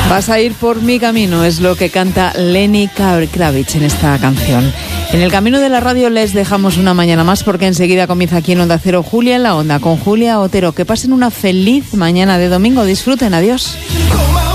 Vas a ir por mi camino, es lo que canta Lenny Kravitz en esta canción. En el camino de la radio les dejamos una mañana más porque enseguida comienza aquí en Onda Cero Julia en la Onda con Julia Otero. Que pasen una feliz mañana de domingo. Disfruten, adiós.